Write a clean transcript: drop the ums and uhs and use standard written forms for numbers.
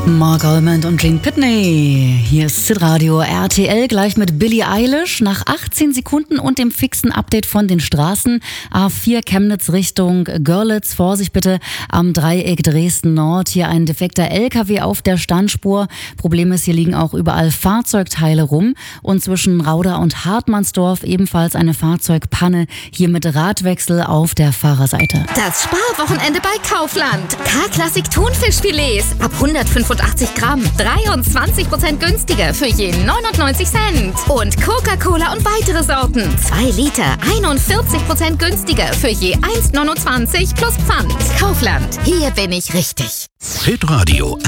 Mark Almond und Glenn Pitney. Hier ist Hitradio RTL gleich mit Billie Eilish. Nach 18 Sekunden und dem fixen Update von den Straßen. A4 Chemnitz Richtung Görlitz. Vorsicht bitte am Dreieck Dresden Nord. Hier ein defekter LKW auf der Standspur. Problem ist, hier liegen auch überall Fahrzeugteile rum. Und zwischen Rauda und Hartmannsdorf ebenfalls eine Fahrzeugpanne. Hier mit Radwechsel auf der Fahrerseite. Das Sparwochenende bei Kaufland. K-Klassik Thunfischfilets ab 185 Gramm, 23% günstiger für je 99 Cent. Und Coca-Cola und weitere Sorten, 2 Liter, 41% günstiger für je 1,29 plus Pfand. Kaufland, hier bin ich richtig. Hitradio